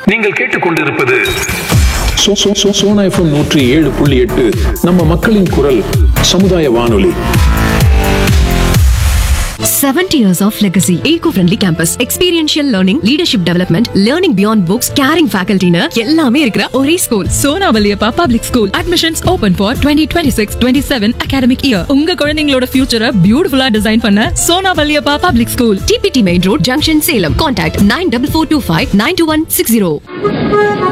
நீங்கள் கேட்டுக்கொண்டிருப்பது சோனா எஃப்எம் 107.8 நம்ம மக்களின் குரல் சமுதாய வானொலி. 70 years of legacy. Eco-friendly campus. Experiential learning, leadership development, learning beyond books, caring faculty னு எல்லாமே இருக்கிற ஒரே school. Sona Valliappa public school. Admissions open for 2026-27 academic year. உங்க குழந்தைங்களோட ஃபியூச்சரை பியூட்டிஃபுல்லா டிசைன் பண்ண Sona Valliappa public school. TPT Main Road, Junction, Salem. Contact 94425 92160.